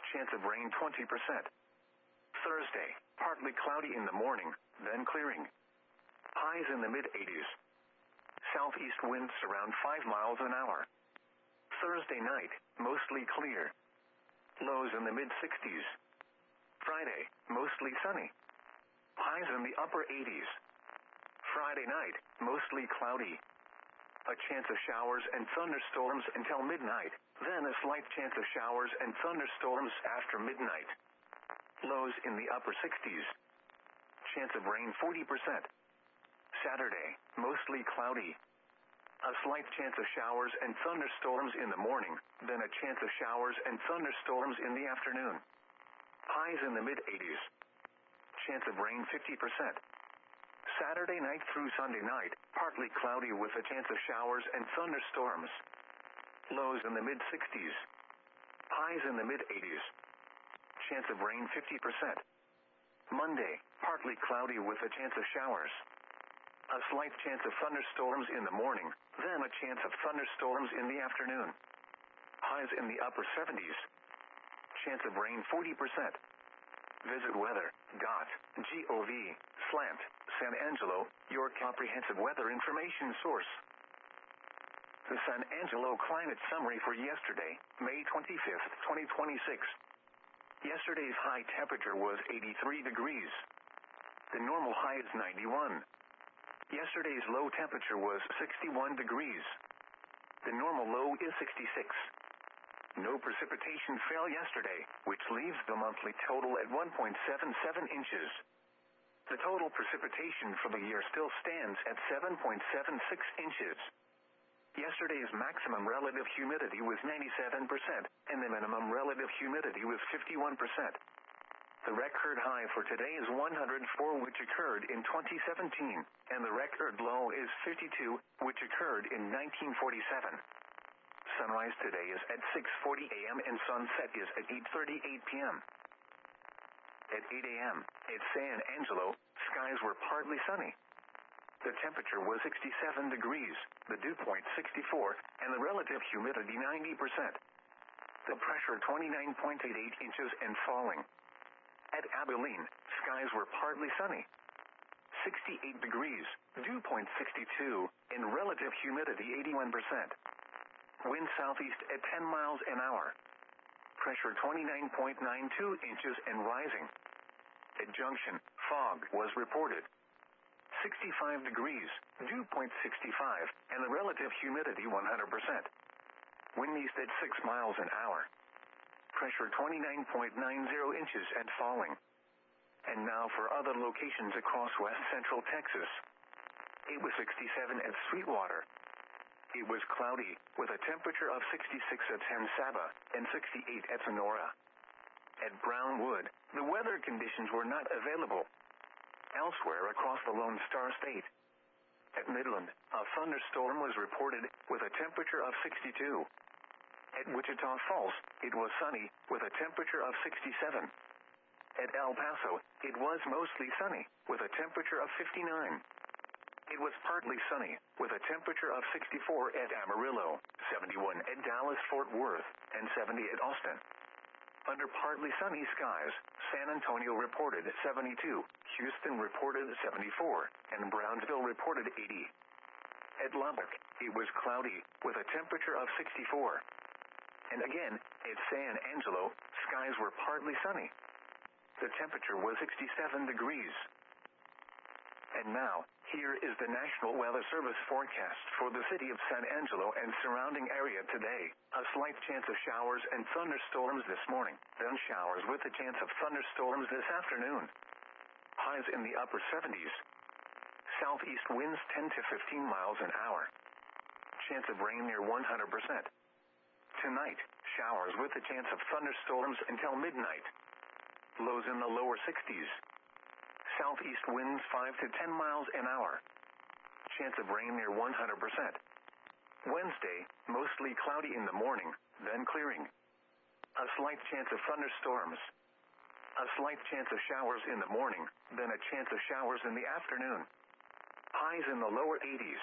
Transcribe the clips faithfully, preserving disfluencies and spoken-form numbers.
Chance of rain twenty percent. Thursday, partly cloudy in the morning, then clearing. Highs in the mid eighties. Southeast winds around five miles an hour. Thursday night, mostly clear. Lows in the mid sixties. Friday, mostly sunny. Highs in the upper eighties. Friday night, mostly cloudy. A chance of showers and thunderstorms until midnight, then a slight chance of showers and thunderstorms after midnight. Lows in the upper sixties. Chance of rain forty percent. Saturday, mostly cloudy. A slight chance of showers and thunderstorms in the morning, then a chance of showers and thunderstorms in the afternoon. Highs in the mid eighties. Chance of rain fifty percent. Saturday night through Sunday night, partly cloudy with a chance of showers and thunderstorms. Lows in the mid sixties. Highs in the mid eighties. Chance of rain fifty percent. Monday, partly cloudy with a chance of showers. A slight chance of thunderstorms in the morning, then a chance of thunderstorms in the afternoon. Highs in the upper seventies. Chance of rain forty percent. Visit weather dot gov slant San Angelo, your comprehensive weather information source. The San Angelo climate summary for yesterday, May twenty-fifth, twenty twenty-six. Yesterday's high temperature was eighty-three degrees. The normal high is ninety-one. Yesterday's low temperature was sixty-one degrees. The normal low is sixty-six. No precipitation fell yesterday, which leaves the monthly total at one point seven seven inches. The total precipitation for the year still stands at seven point seven six inches. Yesterday's maximum relative humidity was ninety-seven percent, and the minimum relative humidity was fifty-one percent. The record high for today is one hundred four, which occurred in twenty seventeen, and the record low is fifty-two, which occurred in nineteen forty-seven. Sunrise today is at six forty a m and sunset is at eight thirty-eight p m At eight a m at San Angelo, skies were partly sunny. The temperature was sixty-seven degrees, the dew point sixty-four, and the relative humidity ninety percent. The pressure twenty-nine point eight eight inches and falling. At Abilene, skies were partly sunny. sixty-eight degrees, dew point sixty-two, and relative humidity eighty-one percent. Wind southeast at ten miles an hour. Pressure twenty-nine point nine two inches and rising. At Junction, fog was reported. sixty-five degrees, dew point sixty-five, and the relative humidity one hundred percent. Wind east at six miles an hour. Pressure twenty-nine point nine zero inches and falling. And now for other locations across west central Texas. It was sixty-seven at Sweetwater. It was cloudy, with a temperature of sixty-six at San Saba, and sixty-eight at Sonora. At Brownwood, the weather conditions were not available. Elsewhere across the Lone Star State. At Midland, a thunderstorm was reported, with a temperature of sixty-two. At Wichita Falls, it was sunny, with a temperature of sixty-seven. At El Paso, it was mostly sunny, with a temperature of fifty-nine. It was partly sunny, with a temperature of sixty-four at Amarillo, seventy-one at Dallas-Fort Worth, and seventy at Austin. Under partly sunny skies, San Antonio reported seventy-two, Houston reported seventy-four, and Brownsville reported eighty. At Lubbock, it was cloudy, with a temperature of sixty-four. And again, at San Angelo, skies were partly sunny. The temperature was sixty-seven degrees. And now, here is the National Weather Service forecast for the city of San Angelo and surrounding area today. A slight chance of showers and thunderstorms this morning, then showers with a chance of thunderstorms this afternoon. Highs in the upper seventies. Southeast winds ten to fifteen miles an hour. Chance of rain near one hundred percent. Tonight, showers with a chance of thunderstorms until midnight. Lows in the lower sixties. Southeast winds five to ten miles an hour. Chance of rain near one hundred percent. Wednesday, mostly cloudy in the morning, then clearing. A slight chance of thunderstorms. A slight chance of showers in the morning, then a chance of showers in the afternoon. Highs in the lower eighties.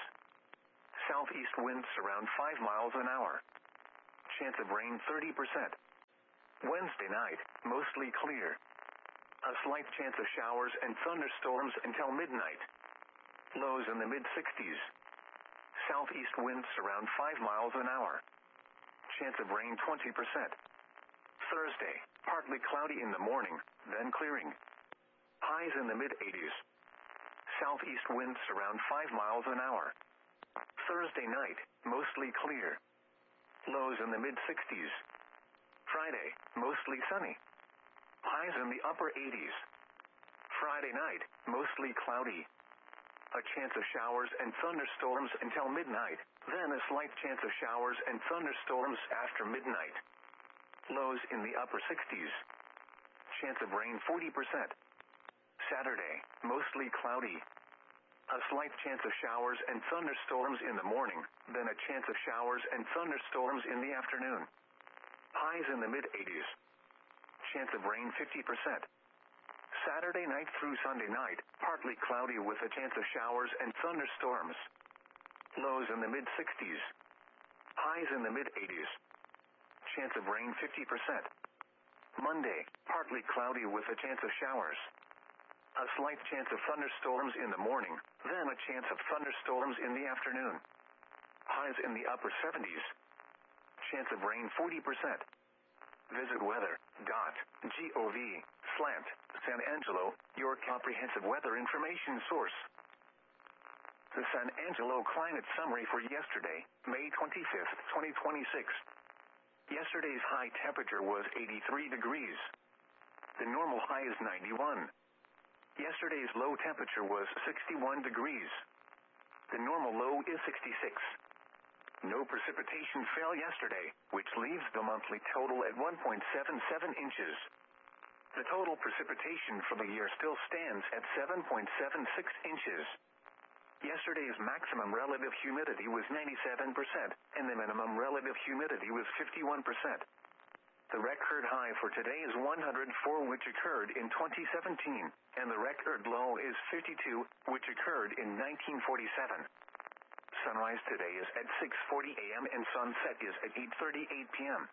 Southeast winds around five miles an hour. Chance of rain thirty percent. Wednesday night, mostly clear. A slight chance of showers and thunderstorms until midnight. Lows in the mid sixties. Southeast winds around five miles an hour. Chance of rain twenty percent. Thursday, partly cloudy in the morning, then clearing. Highs in the mid eighties. Southeast winds around five miles an hour. Thursday night, mostly clear. Lows in the mid sixties. Friday, mostly sunny. Highs in the upper eighties. Friday night, mostly cloudy. A chance of showers and thunderstorms until midnight, then a slight chance of showers and thunderstorms after midnight. Lows in the upper sixties. Chance of rain forty percent. Saturday, mostly cloudy. A slight chance of showers and thunderstorms in the morning, then a chance of showers and thunderstorms in the afternoon. Highs in the mid eighties. Chance of rain fifty percent. Saturday night through Sunday night, partly cloudy with a chance of showers and thunderstorms. Lows in the mid sixties. Highs in the mid eighties. Chance of rain fifty percent. Monday, partly cloudy with a chance of showers. A slight chance of thunderstorms in the morning, then a chance of thunderstorms in the afternoon. Highs in the upper seventies. Chance of rain forty percent. Visit weather dot gov slant San Angelo, your comprehensive weather information source. The San Angelo climate summary for yesterday, May twenty-fifth, twenty twenty-six. Yesterday's high temperature was eighty-three degrees. The normal high is ninety-one. Yesterday's low temperature was sixty-one degrees. The normal low is sixty-six. No precipitation fell yesterday, which leaves the monthly total at one point seven seven inches. The total precipitation for the year still stands at seven point seven six inches. Yesterday's maximum relative humidity was ninety-seven percent, and the minimum relative humidity was fifty-one percent. The record high for today is one hundred four, which occurred in twenty seventeen, and the record low is fifty-two, which occurred in nineteen forty-seven. Sunrise today is at six forty a m and sunset is at eight thirty-eight p m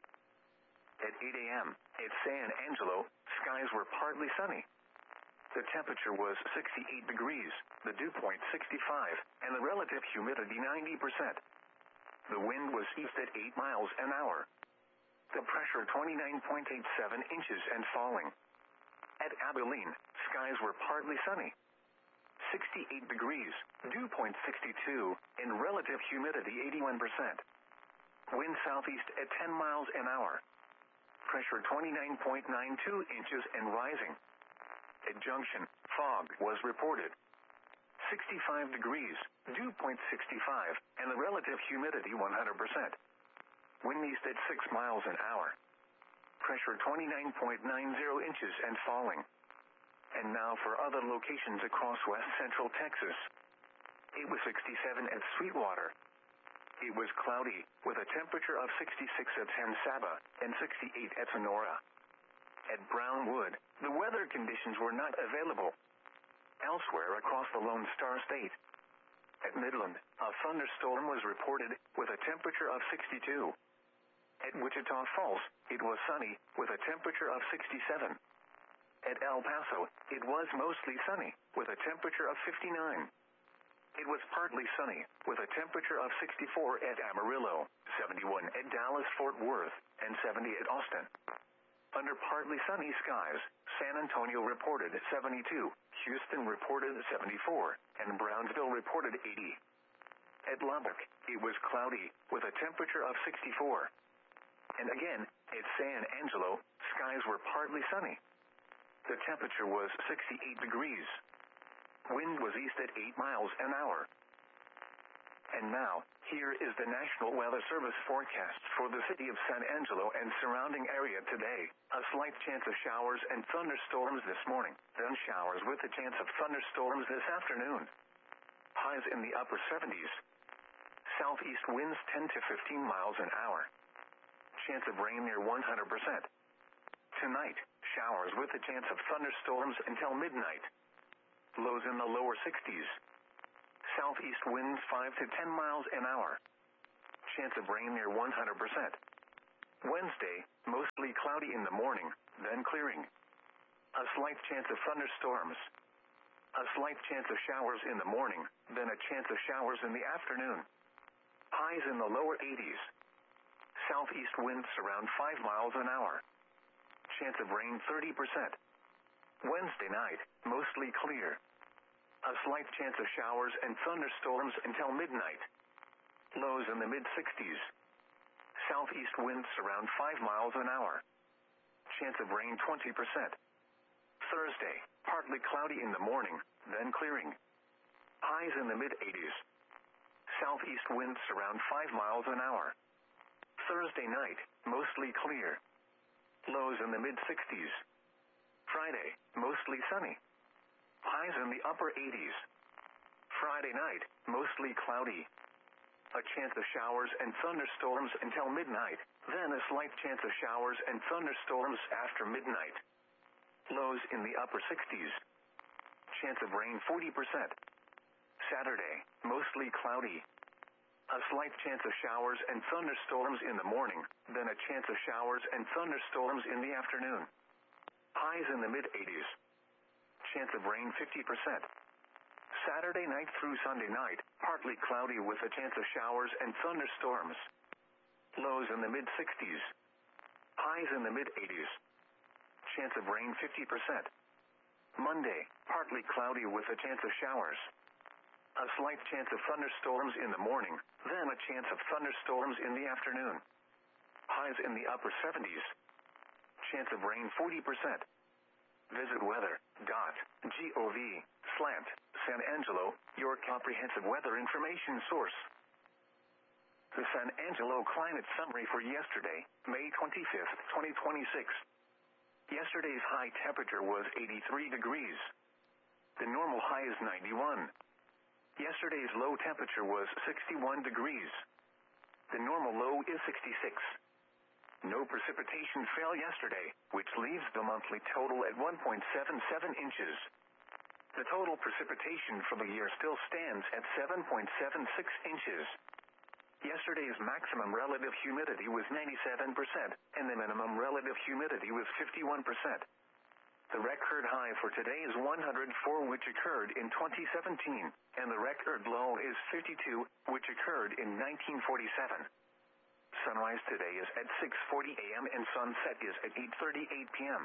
At eight a m at San Angelo, skies were partly sunny. The temperature was sixty-eight degrees, the dew point sixty-five, and the relative humidity ninety percent. The wind was east at eight miles an hour. The pressure twenty-nine point eight seven inches and falling. At Abilene, skies were partly sunny. sixty-eight degrees, dew point sixty-two, and relative humidity eighty-one percent. Wind southeast at ten miles an hour. Pressure twenty-nine point nine two inches and rising. At Junction, fog was reported. sixty-five degrees, dew point sixty-five, and the relative humidity one hundred percent. Wind east at six miles an hour. Pressure twenty-nine point nine zero inches and falling. And now for other locations across west central Texas. It was sixty-seven at Sweetwater. It was cloudy, with a temperature of sixty-six at San Saba, and sixty-eight at Sonora. At Brownwood, the weather conditions were not available. Elsewhere across the Lone Star State. At Midland, a thunderstorm was reported, with a temperature of sixty-two. At Wichita Falls, it was sunny, with a temperature of sixty-seven. At El Paso, it was mostly sunny, with a temperature of fifty-nine. It was partly sunny, with a temperature of sixty-four at Amarillo, seventy-one at Dallas-Fort Worth, and seventy at Austin. Under partly sunny skies, San Antonio reported seventy-two, Houston reported seventy-four, and Brownsville reported eighty. At Lubbock, it was cloudy, with a temperature of sixty-four. And again, at San Angelo, skies were partly sunny. The temperature was sixty-eight degrees. Wind was east at eight miles an hour. And now, here is the National Weather Service forecast for the city of San Angelo and surrounding area today. A slight chance of showers and thunderstorms this morning, then showers with a chance of thunderstorms this afternoon. Highs in the upper seventies. Southeast winds ten to fifteen miles an hour. Chance of rain near one hundred percent. Tonight, showers with a chance of thunderstorms until midnight. Lows in the lower sixties. Southeast winds five to ten miles an hour. Chance of rain near one hundred percent. Wednesday, mostly cloudy. cloudy in the morning, then clearing. A slight chance of thunderstorms. A slight chance of showers in the morning, then a chance of showers in the afternoon. Highs in the lower eighties. Southeast winds around five miles an hour. Chance of rain thirty percent. Wednesday night, mostly clear. A slight chance of showers and thunderstorms until midnight. Lows in the mid-sixties. Southeast winds around five miles an hour. Chance of rain twenty percent. Thursday, partly cloudy in the morning, then clearing. Highs in the mid-eighties. Southeast winds around five miles an hour. Thursday night, mostly clear. Lows in the mid-sixties. Friday, mostly sunny. Highs in the upper eighties. Friday night, mostly cloudy. A chance of showers and thunderstorms until midnight, then a slight chance of showers and thunderstorms after midnight. Lows in the upper sixties. Chance of rain forty percent. Saturday, mostly cloudy. A slight chance of showers and thunderstorms in the morning, then a chance of showers and thunderstorms in the afternoon. Highs in the mid-eighties. Chance of rain fifty percent. Saturday night through Sunday night, partly cloudy with a chance of showers and thunderstorms. Lows in the mid-sixties. Highs in the mid-eighties. Chance of rain fifty percent. Monday, partly cloudy with a chance of showers. A slight chance of thunderstorms in the morning, then a chance of thunderstorms in the afternoon. Highs in the upper seventies. Chance of rain forty percent. Visit weather dot gov slash San Angelo, your comprehensive weather information source. The San Angelo climate summary for yesterday, May twenty-fifth, twenty twenty-six. Yesterday's high temperature was eighty-three degrees. The normal high is ninety-one. Yesterday's low temperature was sixty-one degrees. The normal low is sixty-six. No precipitation fell yesterday, which leaves the monthly total at one point seven seven inches. The total precipitation for the year still stands at seven point seven six inches. Yesterday's maximum relative humidity was ninety-seven percent, and the minimum relative humidity was fifty-one percent. The record high for today is one hundred four, which occurred in twenty seventeen, and the record low is fifty-two, which occurred in nineteen forty-seven. Sunrise today is at six forty a m and sunset is at eight thirty-eight p m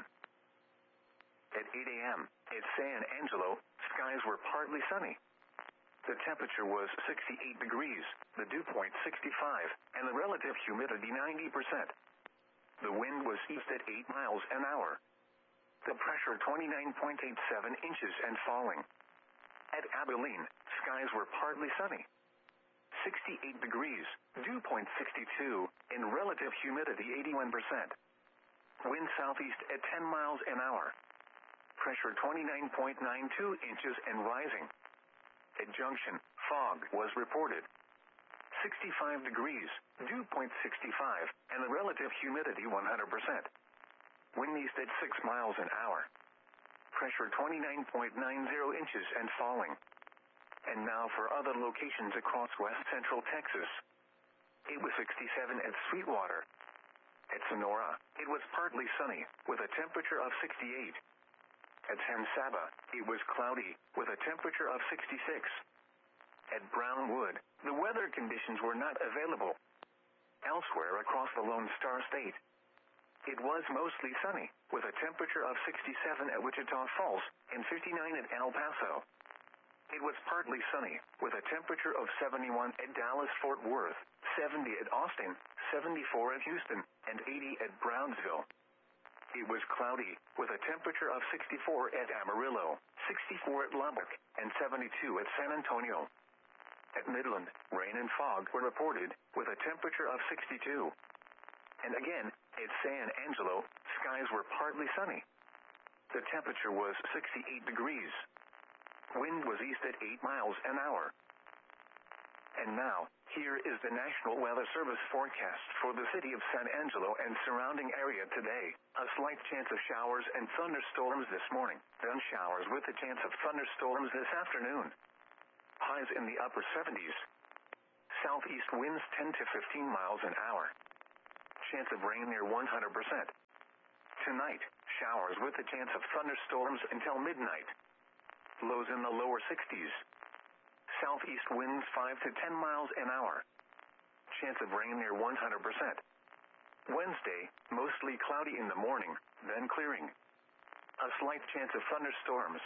At eight a m at San Angelo, skies were partly sunny. The temperature was sixty-eight degrees, the dew point sixty-five, and the relative humidity ninety percent. The wind was east at eight miles an hour. The pressure twenty-nine point eight seven inches and falling. At Abilene, skies were partly sunny. sixty-eight degrees, dew point sixty-two, and relative humidity eighty-one percent. Wind southeast at ten miles an hour. Pressure twenty-nine point nine two inches and rising. At Junction, fog was reported. sixty-five degrees, dew point sixty-five, and the relative humidity one hundred percent. Wind east at six miles an hour. Pressure twenty-nine point nine zero inches and falling. And now for other locations across west central Texas. It was sixty-seven at Sweetwater. At Sonora, it was partly sunny, with a temperature of sixty-eight. At San Saba, it was cloudy, with a temperature of sixty-six. At Brownwood, the weather conditions were not available. Elsewhere across the Lone Star State, it was mostly sunny, with a temperature of sixty-seven at Wichita Falls and fifty-nine at El Paso. It was partly sunny, with a temperature of seventy-one at Dallas-Fort Worth, seventy at Austin, seventy-four at Houston, and eighty at Brownsville. It was cloudy, with a temperature of sixty-four at Amarillo, sixty-four at Lubbock, and seventy-two at San Antonio. At Midland, rain and fog were reported, with a temperature of sixty-two. And again, at San Angelo, skies were partly sunny. The temperature was sixty-eight degrees. Wind was east at eight miles an hour. And now, here is the National Weather Service forecast for the city of San Angelo and surrounding area today. A slight chance of showers and thunderstorms this morning, then showers with a chance of thunderstorms this afternoon. Highs in the upper seventies. Southeast winds ten to fifteen miles an hour. Chance of rain near one hundred percent. Tonight, showers with a chance of thunderstorms until midnight. Lows in the lower sixties. Southeast winds five to ten miles an hour. Chance of rain near one hundred percent. Wednesday, mostly cloudy in the morning, then clearing. A slight chance of thunderstorms.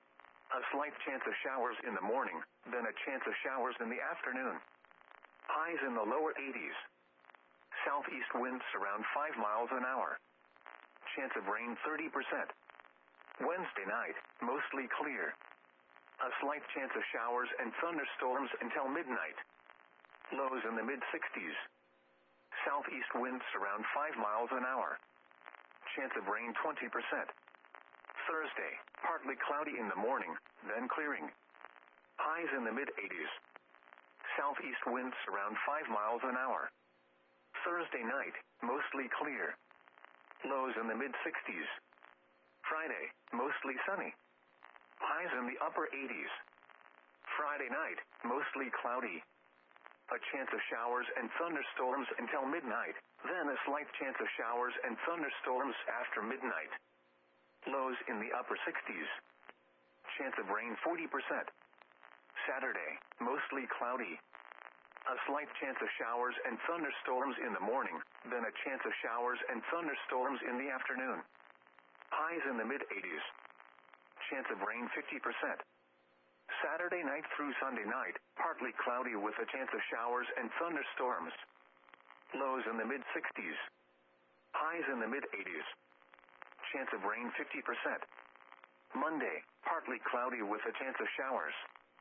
A slight chance of showers in the morning, then a chance of showers in the afternoon. Highs in the lower eighties. Southeast winds around five miles an hour. Chance of rain thirty percent. Wednesday night, mostly clear. A slight chance of showers and thunderstorms until midnight. Lows in the mid-sixties. Southeast winds around five miles an hour. Chance of rain twenty percent. Thursday, partly cloudy in the morning, then clearing. Highs in the mid-eighties. Southeast winds around five miles an hour. Thursday night, mostly clear. Lows in the mid-sixties. Friday, mostly sunny. Highs in the upper eighties. Friday night, mostly cloudy. A chance of showers and thunderstorms until midnight, then a slight chance of showers and thunderstorms after midnight. Lows in the upper sixties. Chance of rain forty percent. Saturday, mostly cloudy. A slight chance of showers and thunderstorms in the morning, then a chance of showers and thunderstorms in the afternoon. Highs in the mid-eighties. Chance of rain fifty percent. Saturday night through Sunday night, partly cloudy with a chance of showers and thunderstorms. Lows in the mid-sixties. Highs in the mid-eighties. Chance of rain fifty percent. Monday, partly cloudy with a chance of showers.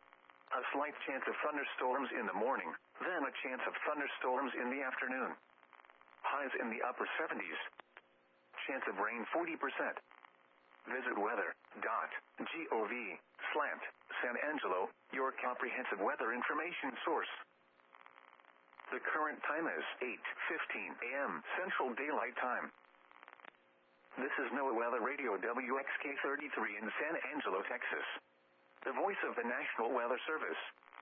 A slight chance of thunderstorms in the morning, then a chance of thunderstorms in the afternoon. Highs in the upper seventies. Chance of rain forty percent. Visit weather.gov slant San Angelo, your comprehensive weather information source. The current time is eight fifteen a m Central Daylight Time. This is NOAA Weather Radio W X K thirty-three in San Angelo, Texas. The voice of the National Weather Service.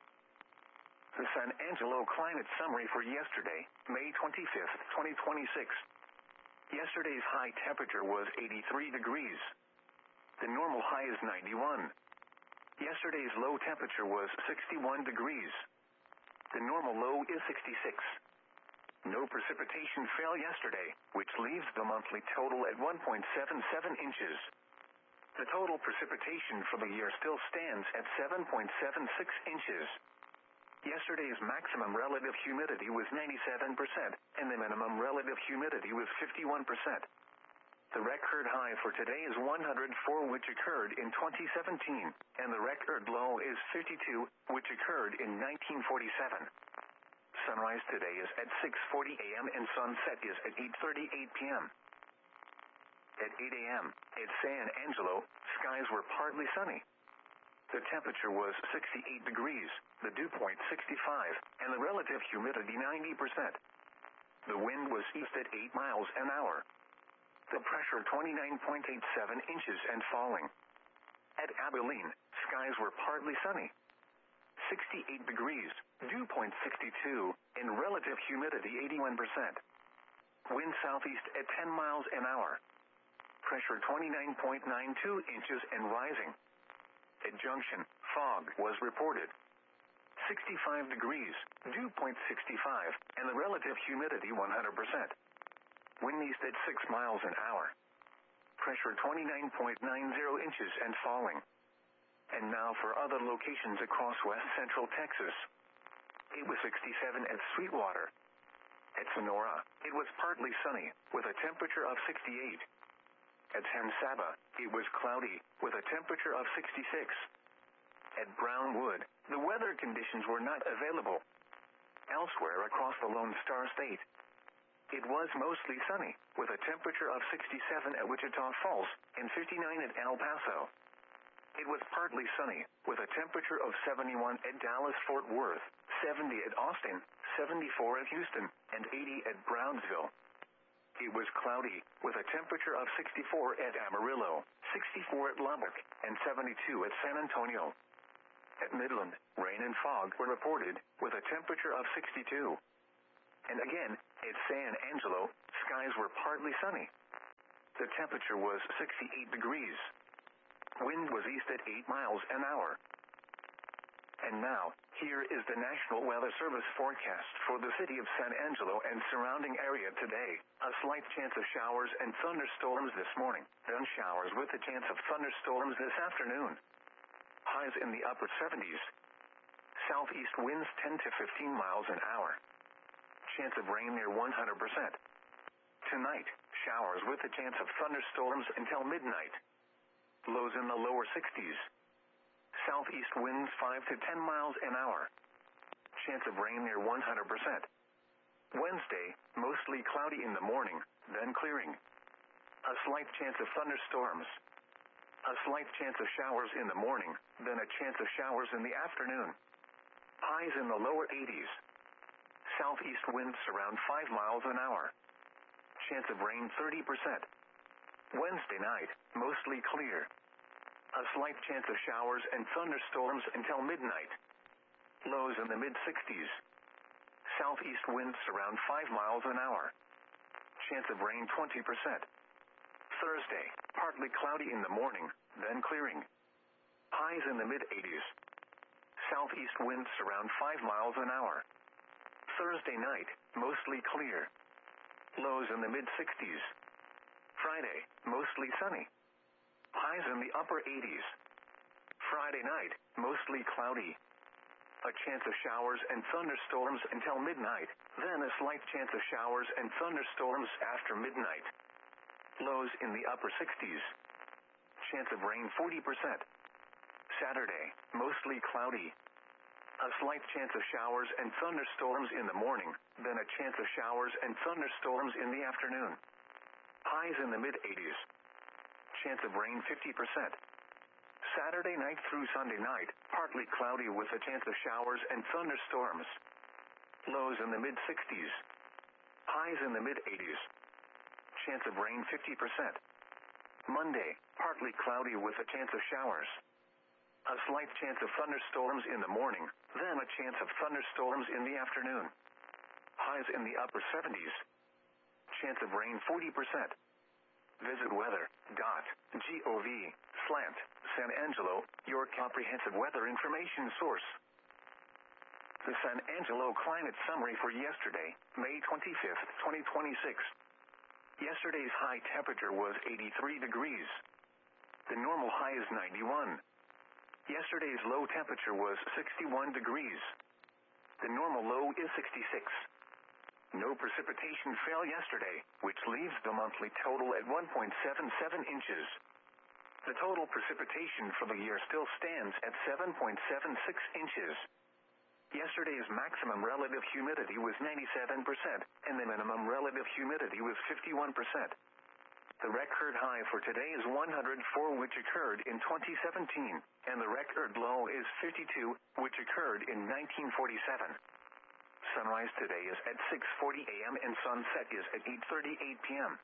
The San Angelo climate summary for yesterday, May twenty-fifth, twenty twenty-six. Yesterday's high temperature was eighty-three degrees. The normal high is ninety-one. Yesterday's low temperature was sixty-one degrees. The normal low is sixty-six. No precipitation fell yesterday, which leaves the monthly total at one point seven seven inches. The total precipitation for the year still stands at seven point seven six inches. Yesterday's maximum relative humidity was ninety-seven percent, and the minimum relative humidity was fifty-one percent. The record high for today is one hundred four, which occurred in twenty seventeen, and the record low is fifty-two, which occurred in nineteen forty-seven. Sunrise today is at six forty a m and sunset is at eight thirty-eight p m At eight a m at San Angelo, skies were partly sunny. The temperature was sixty-eight degrees, the dew point sixty-five, and the relative humidity ninety percent. The wind was east at eight miles an hour. The pressure twenty-nine point eight seven inches and falling. At Abilene, skies were partly sunny. sixty-eight degrees, dew point sixty-two, and relative humidity eighty-one percent. Wind southeast at ten miles an hour. Pressure twenty-nine point nine two inches and rising. At Junction, fog was reported. sixty-five degrees, dew point sixty-five, and the relative humidity one hundred percent. Wind east at six miles an hour. Pressure twenty-nine point nine zero inches and falling. And now for other locations across west central Texas. It was sixty-seven at Sweetwater. At Sonora, it was partly sunny, with a temperature of sixty-eight. At San Saba, it was cloudy, with a temperature of sixty-six. At Brownwood, the weather conditions were not available. Elsewhere across the Lone Star State, it was mostly sunny, with a temperature of sixty-seven at Wichita Falls and fifty-nine at El Paso. It was partly sunny, with a temperature of seventy-one at Dallas-Fort Worth, seventy at Austin, seventy-four at Houston, and eighty at Brownsville. It was cloudy, with a temperature of sixty-four at Amarillo, sixty-four at Lubbock, and seventy-two at San Antonio. At Midland, rain and fog were reported, with a temperature of sixty-two. And again, at San Angelo, skies were partly sunny. The temperature was sixty-eight degrees. Wind was east at eight miles an hour. And now, here is the National Weather Service forecast for the city of San Angelo and surrounding area today. A slight chance of showers and thunderstorms this morning, then showers with a chance of thunderstorms this afternoon. Highs in the upper seventies. Southeast winds ten to fifteen miles an hour. Chance of rain near one hundred percent. Tonight, showers with a chance of thunderstorms until midnight. Lows in the lower sixties. Southeast winds five to ten miles an hour. Chance of rain near one hundred percent. Wednesday, mostly cloudy in the morning, then clearing. A slight chance of thunderstorms. A slight chance of showers in the morning, then a chance of showers in the afternoon. Highs in the lower eighties. Southeast winds around five miles an hour. Chance of rain thirty percent. Wednesday night, mostly clear. A slight chance of showers and thunderstorms until midnight. Lows in the mid-sixties. Southeast winds around five miles an hour. Chance of rain twenty percent. Thursday, partly cloudy in the morning, then clearing. Highs in the mid-eighties. Southeast winds around five miles an hour. Thursday night, mostly clear. Lows in the mid-sixties. Friday, mostly sunny. Highs in the upper eighties. Friday night, mostly cloudy. A chance of showers and thunderstorms until midnight, then a slight chance of showers and thunderstorms after midnight. Lows in the upper sixties. Chance of rain forty percent. Saturday, mostly cloudy. A slight chance of showers and thunderstorms in the morning, then a chance of showers and thunderstorms in the afternoon. Highs in the mid-eighties. Chance of rain fifty percent. Saturday night through Sunday night, partly cloudy with a chance of showers and thunderstorms. Lows in the mid-sixties. Highs in the mid-eighties. Chance of rain fifty percent. Monday, partly cloudy with a chance of showers. A slight chance of thunderstorms in the morning, then a chance of thunderstorms in the afternoon. Highs in the upper seventies. Chance of rain forty percent. Visit weather dot gov slash San Angelo, your comprehensive weather information source. The San Angelo climate summary for yesterday, May twenty-fifth, twenty twenty-six. Yesterday's high temperature was eighty-three degrees. The normal high is ninety-one. Yesterday's low temperature was sixty-one degrees. The normal low is sixty-six. No precipitation fell yesterday, which leaves the monthly total at one point seven seven inches. The total precipitation for the year still stands at seven point seven six inches. Yesterday's maximum relative humidity was ninety-seven percent, and the minimum relative humidity was fifty-one percent. The record high for today is one hundred four, which occurred in twenty seventeen, and the record low is fifty-two, which occurred in nineteen forty-seven. Sunrise today is at six forty a m and sunset is at eight thirty-eight p m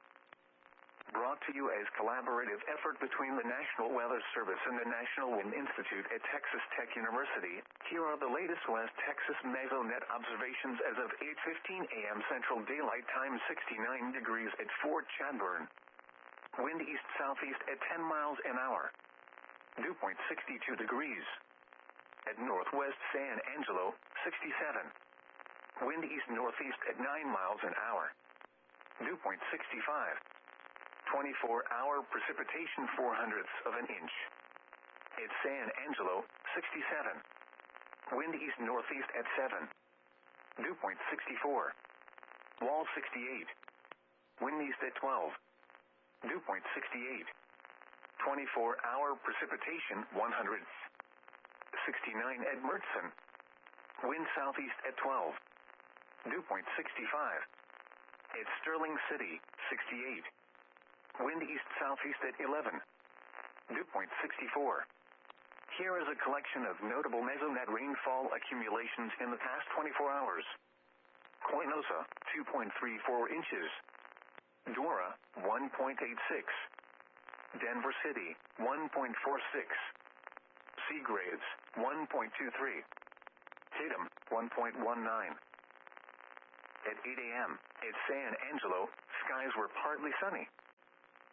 Brought to you as collaborative effort between the National Weather Service and the National Wind Institute at Texas Tech University, here are the latest West Texas Mesonet observations as of eight fifteen a m Central Daylight Time. Sixty-nine degrees at Fort Chadbourne. Wind east-southeast at ten miles an hour. Dew point sixty-two degrees. At Northwest San Angelo, sixty-seven. Wind east-northeast at nine miles an hour. Dew point sixty-five. twenty-four hour precipitation four hundredths of an inch. At San Angelo, sixty-seven. Wind east-northeast at seven. Dew point sixty-four. Wall sixty-eight. Wind east at twelve. Dew point sixty-eight. twenty-four hour precipitation one hundredths. sixty-nine at Mertzen. Wind southeast at twelve. Dew point sixty-five. At Sterling City, sixty-eight. Wind east-southeast at eleven. Dew point sixty-four. Here is a collection of notable mesonet rainfall accumulations in the past twenty-four hours. Coinosa, two point three four inches. Dora, one point eight six. Denver City, one point four six. Seagraves, one point two three. Tatum, one point one nine. At eight a m, at San Angelo, skies were partly sunny.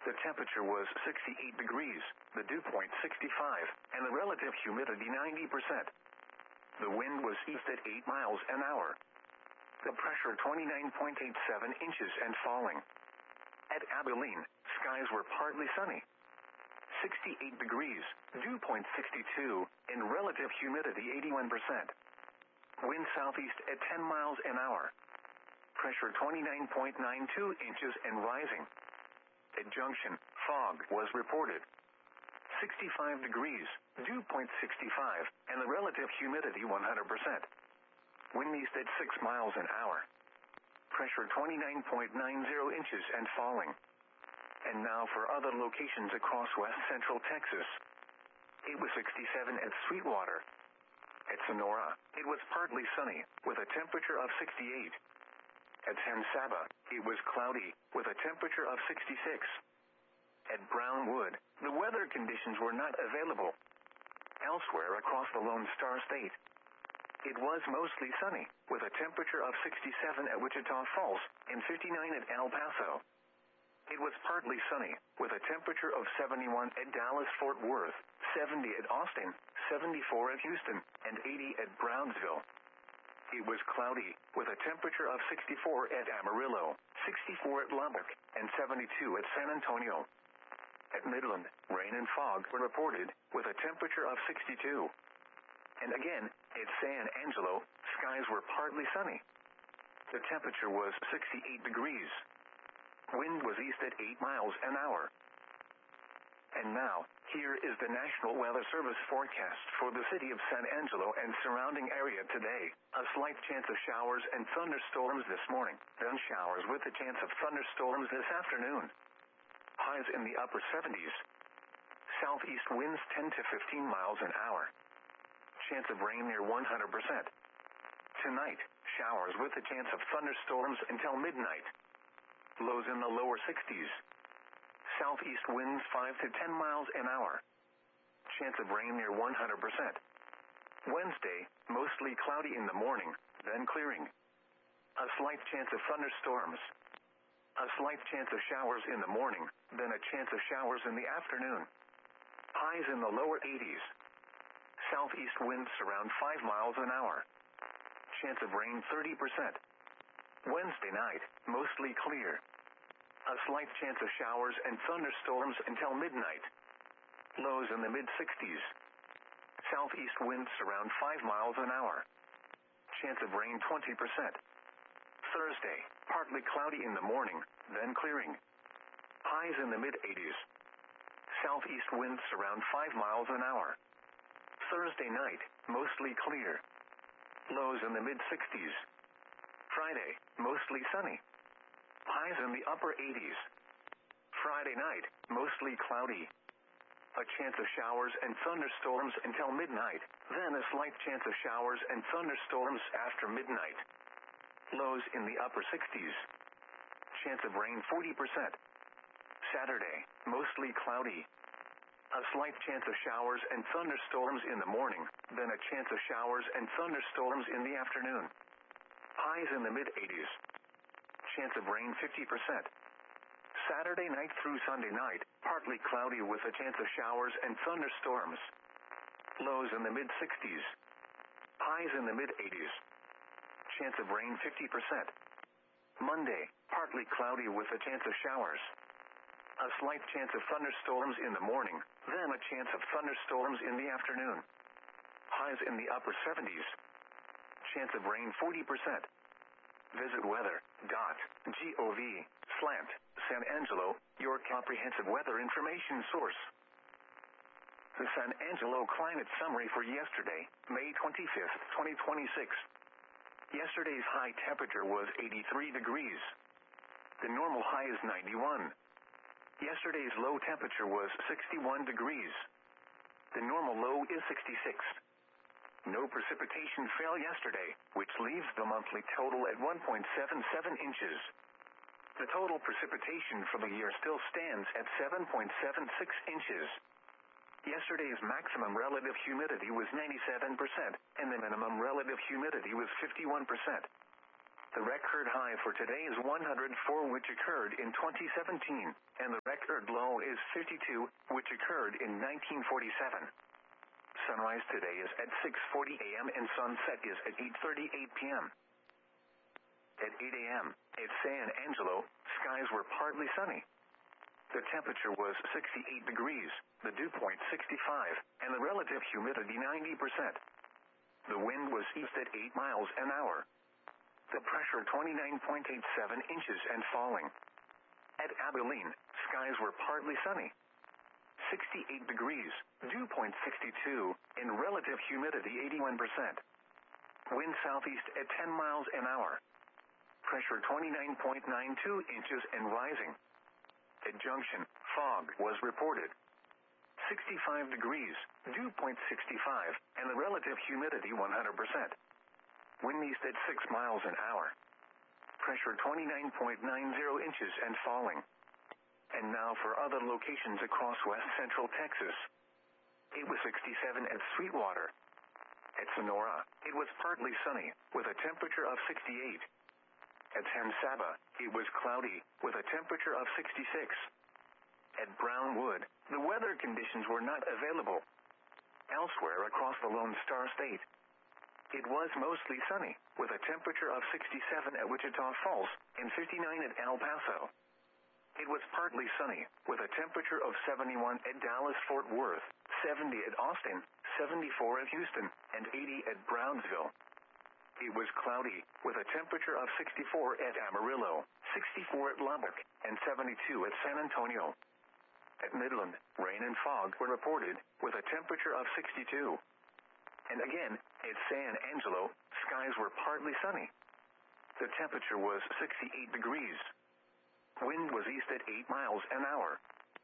The temperature was sixty-eight degrees, the dew point sixty-five, and the relative humidity ninety percent. The wind was east at eight miles an hour. The pressure twenty-nine point eight seven inches and falling. At Abilene, skies were partly sunny. sixty-eight degrees, dew point sixty-two, and relative humidity eighty-one percent. Wind southeast at ten miles an hour. Pressure twenty-nine point nine two inches and rising. At Junction, fog was reported. sixty-five degrees, dew point sixty-five, and the relative humidity one hundred percent. Wind east at six miles an hour. Pressure twenty-nine point nine zero inches and falling. And now for other locations across west central Texas. It was sixty-seven at Sweetwater. At Sonora, it was partly sunny, with a temperature of sixty-eight. At San Saba, it was cloudy, with a temperature of sixty-six. At Brownwood, the weather conditions were not available. Elsewhere across the Lone Star State, it was mostly sunny, with a temperature of sixty-seven at Wichita Falls and fifty-nine at El Paso. It was partly sunny, with a temperature of seventy-one at Dallas-Fort Worth, seventy at Austin, seventy-four at Houston, and eighty at Brownsville. It was cloudy, with a temperature of sixty-four at Amarillo, sixty-four at Lubbock, and seventy-two at San Antonio. At Midland, rain and fog were reported, with a temperature of sixty-two. And again, at San Angelo, skies were partly sunny. The temperature was sixty-eight degrees. Wind was east at eight miles an hour. And now, here is the National Weather Service forecast for the city of San Angelo and surrounding area today. A slight chance of showers and thunderstorms this morning, then showers with a chance of thunderstorms this afternoon. Highs in the upper seventies. Southeast winds ten to fifteen miles an hour. Chance of rain near one hundred percent. Tonight, showers with a chance of thunderstorms until midnight. Lows in the lower sixties. Southeast winds five to ten miles an hour. Chance of rain near one hundred percent. Wednesday, mostly cloudy in the morning, then clearing. A slight chance of thunderstorms. A slight chance of showers in the morning, then a chance of showers in the afternoon. Highs in the lower eighties. Southeast winds around five miles an hour. Chance of rain thirty percent. Wednesday night, mostly clear. A slight chance of showers and thunderstorms until midnight. Lows in the mid-sixties. Southeast winds around five miles an hour. Chance of rain twenty percent. Thursday, partly cloudy in the morning, then clearing. Highs in the mid-eighties. Southeast winds around five miles an hour. Thursday night, mostly clear. Lows in the mid-sixties. Friday, mostly sunny. Highs in the upper eighties. Friday night, mostly cloudy. A chance of showers and thunderstorms until midnight, then a slight chance of showers and thunderstorms after midnight. Lows in the upper sixties. Chance of rain forty percent. Saturday, mostly cloudy. A slight chance of showers and thunderstorms in the morning, then a chance of showers and thunderstorms in the afternoon. Highs in the mid-eighties. Chance of rain fifty percent. Saturday night through Sunday night, partly cloudy with a chance of showers and thunderstorms. Lows in the mid-sixties. Highs in the mid-eighties. Chance of rain fifty percent. Monday, partly cloudy with a chance of showers. A slight chance of thunderstorms in the morning, then a chance of thunderstorms in the afternoon. Highs in the upper seventies. Chance of rain forty percent. Visit weather dot gov slash San Angelo, your comprehensive weather information source. The San Angelo climate summary for yesterday, May twenty-fifth, twenty twenty-six. Yesterday's high temperature was eighty-three degrees. The normal high is ninety-one. Yesterday's low temperature was sixty-one degrees. The normal low is sixty-six. No precipitation fell yesterday, which leaves the monthly total at one point seven seven inches. The total precipitation for the year still stands at seven point seven six inches. Yesterday's maximum relative humidity was ninety-seven percent, and the minimum relative humidity was fifty-one percent. The record high for today is one hundred four, which occurred in twenty seventeen, and the record low is fifty-two, which occurred in nineteen forty-seven. Sunrise today is at six forty a m and sunset is at eight thirty-eight p m At eight a m at San Angelo, skies were partly sunny. The temperature was sixty-eight degrees, the dew point sixty-five, and the relative humidity ninety percent. The wind was east at eight miles an hour. The pressure twenty-nine point eight seven inches and falling. At Abilene, skies were partly sunny. sixty-eight degrees, dew point sixty-two, and relative humidity eighty-one percent. Wind southeast at ten miles an hour. Pressure twenty-nine point nine two inches and rising. At Junction, fog was reported. sixty-five degrees, dew point sixty-five, and the relative humidity one hundred percent. Wind east at six miles an hour. Pressure twenty-nine point nine zero inches and falling. And now for other locations across west central Texas. It was sixty-seven at Sweetwater. At Sonora, it was partly sunny, with a temperature of sixty-eight. At San Saba, it was cloudy, with a temperature of sixty-six. At Brownwood, the weather conditions were not available. Elsewhere across the Lone Star State, it was mostly sunny, with a temperature of sixty-seven at Wichita Falls and fifty-nine at El Paso. It was partly sunny, with a temperature of seventy-one at Dallas-Fort Worth, seventy at Austin, seventy-four at Houston, and eighty at Brownsville. It was cloudy, with a temperature of sixty-four at Amarillo, sixty-four at Lubbock, and seventy-two at San Antonio. At Midland, rain and fog were reported, with a temperature of sixty-two. And again, at San Angelo, skies were partly sunny. The temperature was sixty-eight degrees. Wind was east at eight miles an hour.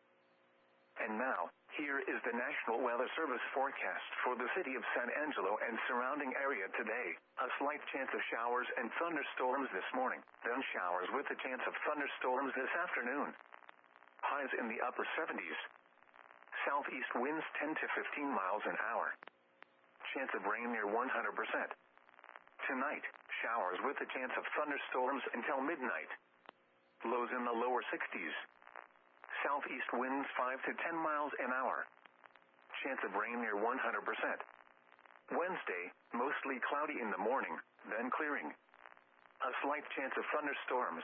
And now, here is the National Weather Service forecast for the city of San Angelo and surrounding area today. A slight chance of showers and thunderstorms this morning, then showers with a chance of thunderstorms this afternoon. Highs in the upper seventies. Southeast winds ten to fifteen miles an hour. Chance of rain near one hundred percent. Tonight, showers with a chance of thunderstorms until midnight. Lows in the lower sixties. Southeast winds five to ten miles an hour. Chance of rain near one hundred percent. Wednesday, mostly cloudy in the morning, then clearing. A slight chance of thunderstorms.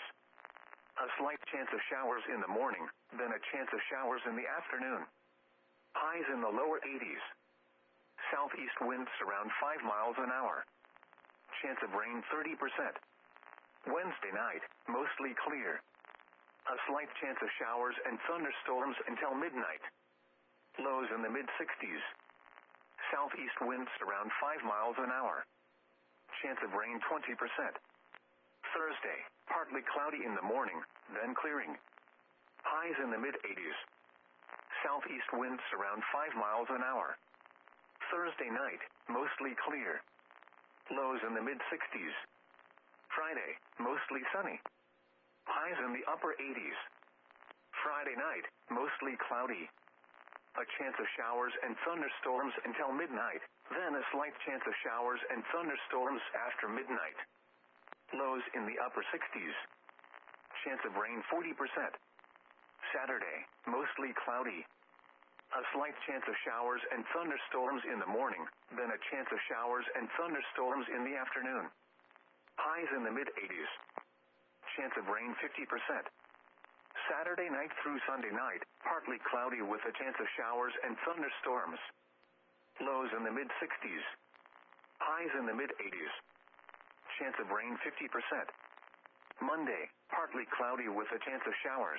A slight chance of showers in the morning, then a chance of showers in the afternoon. Highs in the lower eighties. Southeast winds around five miles an hour. Chance of rain thirty percent. Wednesday night, mostly clear. A slight chance of showers and thunderstorms until midnight. Lows in the mid-sixties. Southeast winds around five miles an hour. Chance of rain twenty percent. Thursday, partly cloudy in the morning, then clearing. Highs in the mid-eighties. Southeast winds around five miles an hour. Thursday night, mostly clear. Lows in the mid-sixties. Friday, mostly sunny. Highs in the upper eighties. Friday night, mostly cloudy. A chance of showers and thunderstorms until midnight, then a slight chance of showers and thunderstorms after midnight. Lows in the upper sixties. Chance of rain forty percent. Saturday, mostly cloudy. A slight chance of showers and thunderstorms in the morning, then a chance of showers and thunderstorms in the afternoon. Highs in the mid-eighties. Chance of rain fifty percent. Saturday night through Sunday night, partly cloudy with a chance of showers and thunderstorms. Lows in the mid-sixties. Highs in the mid-eighties. Chance of rain fifty percent. Monday, partly cloudy with a chance of showers.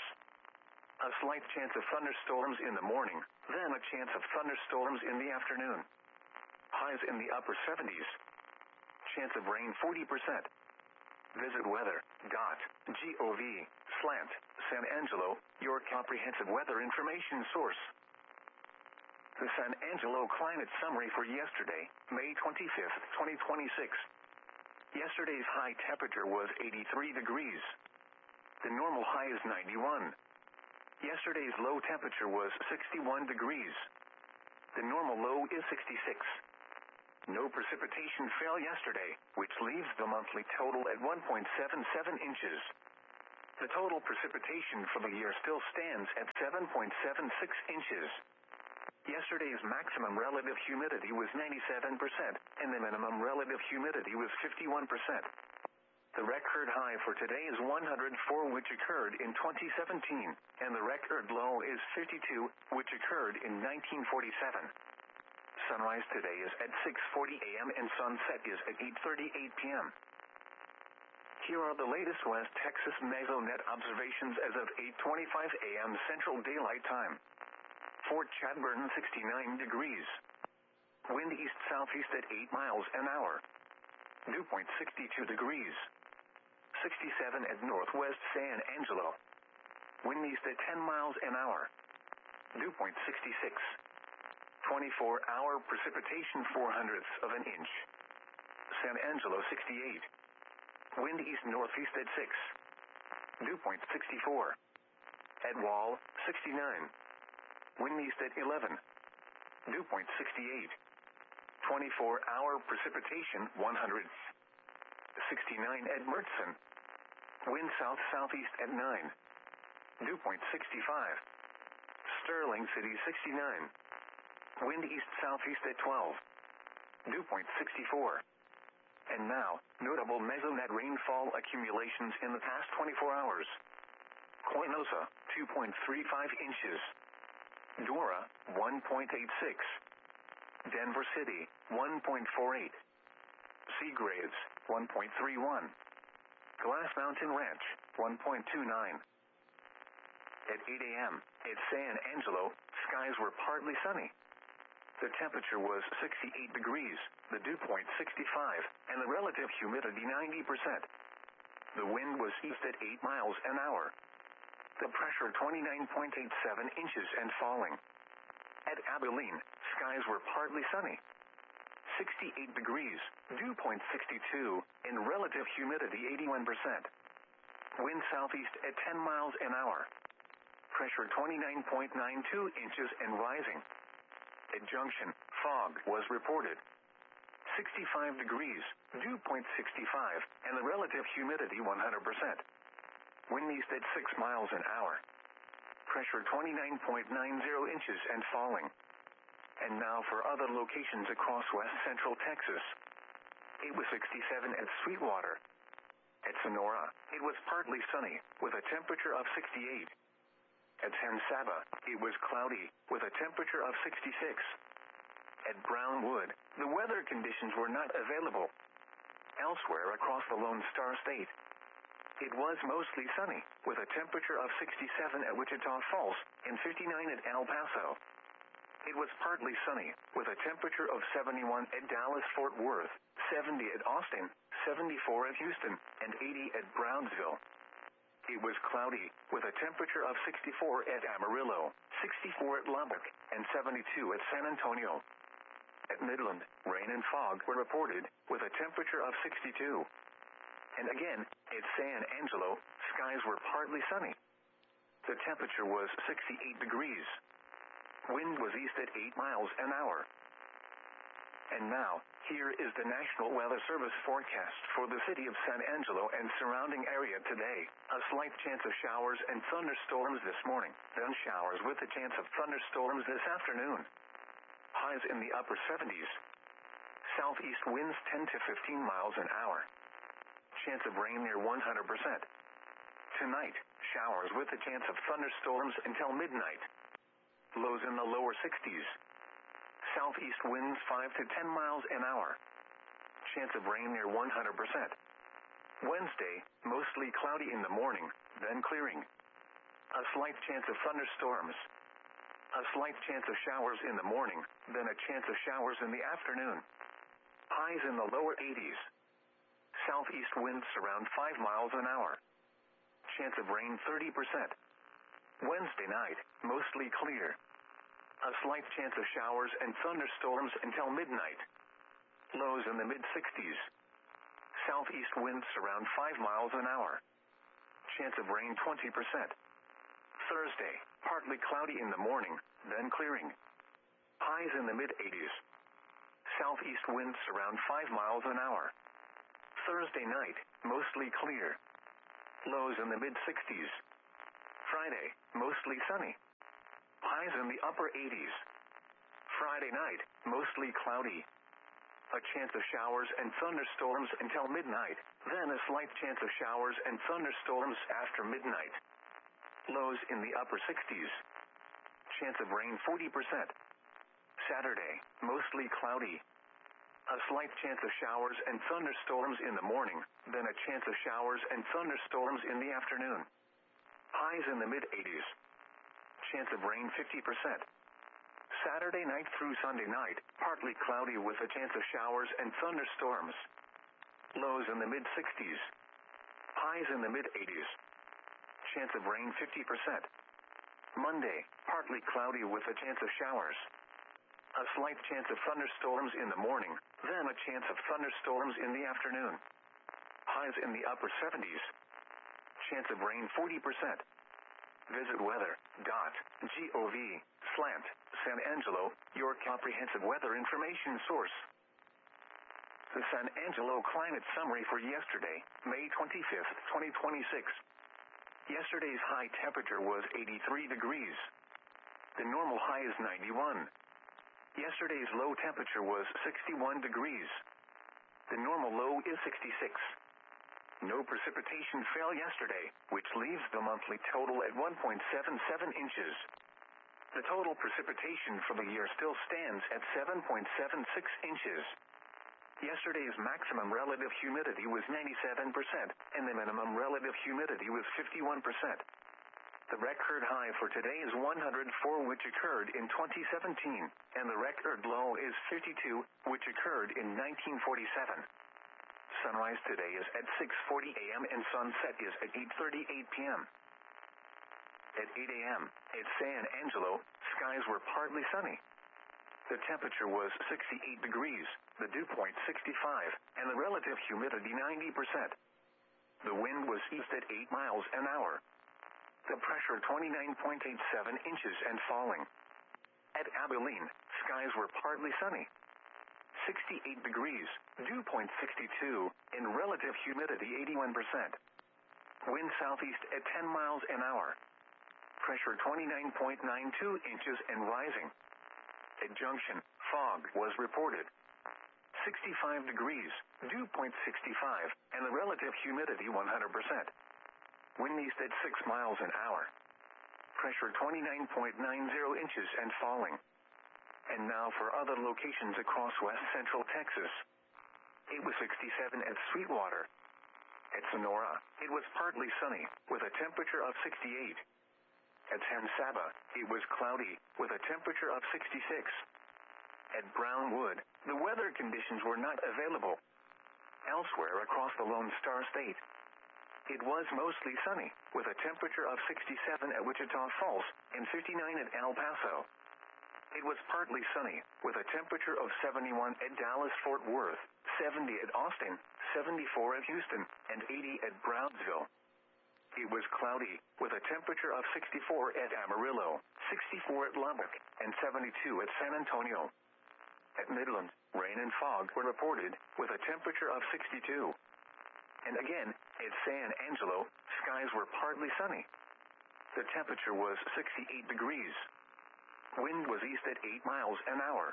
A slight chance of thunderstorms in the morning, then a chance of thunderstorms in the afternoon. Highs in the upper seventies. Chance of rain forty percent. Visit weather dot gov slash San Angelo, your comprehensive weather information source. The San Angelo climate summary for yesterday, May twenty-fifth, twenty twenty-six. Yesterday's high temperature was eighty-three degrees. The normal high is ninety-one. Yesterday's low temperature was sixty-one degrees. The normal low is sixty-six. No precipitation fell yesterday, which leaves the monthly total at one point seven seven inches. The total precipitation for the year still stands at seven point seven six inches. Yesterday's maximum relative humidity was ninety-seven percent, and the minimum relative humidity was fifty-one percent. The record high for today is one hundred four, which occurred in twenty seventeen, and the record low is fifty-two, which occurred in nineteen forty-seven. Sunrise today is at six forty a m and sunset is at eight thirty-eight p m Here are the latest West Texas Mesonet observations as of eight twenty-five a m Central Daylight Time. Fort Chadbourne, sixty-nine degrees. Wind east-southeast at eight miles an hour. Dew point sixty-two degrees. sixty-seven at Northwest San Angelo. Wind east at ten miles an hour. Dew point sixty-six. twenty-four hour precipitation four hundredths of an inch. San Angelo sixty-eight. Wind east-northeast at six. Dew point sixty-four. At Wall, sixty-nine. Wind east at eleven. Dew point sixty-eight. twenty-four hour precipitation one hundredths. sixty-nine at Murchison. Wind south-southeast at nine. Dew point sixty-five. Sterling City sixty-nine. Wind east-southeast at twelve. Dew point sixty-four. And now, notable Mesonet rainfall accumulations in the past twenty-four hours. Coinosa, two point three five inches. Dora, one point eight six. Denver City, one point four eight. Seagraves, one point three one. Glass Mountain Ranch, one point two nine. At eight a m, at San Angelo, skies were partly sunny. The temperature was sixty-eight degrees, the dew point sixty-five, and the relative humidity ninety percent. The wind was east at eight miles an hour. The pressure twenty-nine point eight seven inches and falling. At Abilene, skies were partly sunny. sixty-eight degrees, dew point sixty-two, and relative humidity eighty-one percent. Wind southeast at ten miles an hour. Pressure twenty-nine point nine two inches and rising. At Junction, fog was reported. sixty-five degrees, dew point sixty-five, and the relative humidity one hundred percent. Wind east at six miles an hour. Pressure twenty-nine point nine zero inches and falling. And now for other locations across west central Texas. It was sixty-seven at Sweetwater. At Sonora, it was partly sunny, with a temperature of sixty-eight. At San Saba, it was cloudy, with a temperature of sixty-six. At Brownwood, the weather conditions were not available. Elsewhere across the Lone Star State, it was mostly sunny, with a temperature of sixty-seven at Wichita Falls and fifty-nine at El Paso. It was partly sunny, with a temperature of seventy-one at Dallas-Fort Worth, seventy at Austin, seventy-four at Houston, and eighty at Brownsville. It was cloudy, with a temperature of sixty-four at Amarillo, sixty-four at Lubbock, and seventy-two at San Antonio. At Midland, rain and fog were reported, with a temperature of sixty-two. And again, at San Angelo, skies were partly sunny. The temperature was sixty-eight degrees. Wind was east at eight miles an hour. And now, here is the National Weather Service forecast for the city of San Angelo and surrounding area today. A slight chance of showers and thunderstorms this morning, then showers with a chance of thunderstorms this afternoon. Highs in the upper seventies. Southeast winds ten to fifteen miles an hour. Chance of rain near one hundred percent. Tonight, showers with a chance of thunderstorms until midnight. Lows in the lower sixties. Southeast winds five to ten miles an hour. Chance of rain near one hundred percent. Wednesday, mostly cloudy in the morning, then clearing. A slight chance of thunderstorms. A slight chance of showers in the morning, then a chance of showers in the afternoon. Highs in the lower eighties. Southeast winds around five miles an hour. Chance of rain thirty percent. Wednesday night, mostly clear. A slight chance of showers and thunderstorms until midnight. Lows in the mid-sixties. Southeast winds around five miles an hour. Chance of rain twenty percent. Thursday, partly cloudy in the morning, then clearing. Highs in the mid-eighties. Southeast winds around five miles an hour. Thursday night, mostly clear. Lows in the mid sixties. Friday, mostly sunny. Highs in the upper eighties. Friday night, mostly cloudy. A chance of showers and thunderstorms until midnight, then a slight chance of showers and thunderstorms after midnight. Lows in the upper sixties. Chance of rain forty percent. Saturday, mostly cloudy. A slight chance of showers and thunderstorms in the morning, then a chance of showers and thunderstorms in the afternoon. Highs in the mid eighties. Chance of rain fifty percent. Saturday night through Sunday night, partly cloudy with a chance of showers and thunderstorms. Lows in the mid sixties. Highs in the mid eighties. Chance of rain fifty percent. Monday, partly cloudy with a chance of showers. A slight chance of thunderstorms in the morning, then a chance of thunderstorms in the afternoon. Highs in the upper seventies. Chance of rain forty percent. Visit weather dot gov slant San Angelo, your comprehensive weather information source. The San Angelo climate summary for yesterday, May twenty-fifth, twenty twenty-six. Yesterday's high temperature was eighty-three degrees. The normal high is ninety-one. Yesterday's low temperature was sixty-one degrees. The normal low is sixty-six. No precipitation fell yesterday, which leaves the monthly total at one point seven seven inches. The total precipitation for the year still stands at seven point seven six inches. Yesterday's maximum relative humidity was ninety-seven percent, and the minimum relative humidity was fifty-one percent. The record high for today is one hundred four, which occurred in twenty seventeen, and the record low is fifty-two, which occurred in nineteen forty-seven. Sunrise today is at six forty a m and sunset is at eight thirty-eight p m At eight a m at San Angelo, skies were partly sunny. The temperature was sixty-eight degrees, the dew point sixty-five, and the relative humidity ninety percent. The wind was east at eight miles an hour. The pressure twenty-nine point eight seven inches and falling. At Abilene, skies were partly sunny. sixty-eight degrees, dew point sixty-two, and relative humidity eighty-one percent. Wind southeast at ten miles an hour. Pressure twenty-nine point nine two inches and rising. At Junction, fog was reported. sixty-five degrees, dew point sixty-five, and the relative humidity one hundred percent. Wind east at six miles an hour. Pressure twenty-nine point nine zero inches and falling. And now for other locations across west central Texas. It was sixty-seven at Sweetwater. At Sonora, it was partly sunny, with a temperature of sixty-eight. At San Saba, it was cloudy, with a temperature of sixty-six. At Brownwood, the weather conditions were not available. Elsewhere across the Lone Star State, it was mostly sunny, with a temperature of sixty-seven at Wichita Falls and fifty-nine at El Paso. It was partly sunny, with a temperature of seventy-one at Dallas-Fort Worth, seventy at Austin, seventy-four at Houston, and eighty at Brownsville. It was cloudy, with a temperature of sixty-four at Amarillo, sixty-four at Lubbock, and seventy-two at San Antonio. At Midland, rain and fog were reported, with a temperature of sixty-two. And again, at San Angelo, skies were partly sunny. The temperature was sixty-eight degrees. Wind was east at eight miles an hour.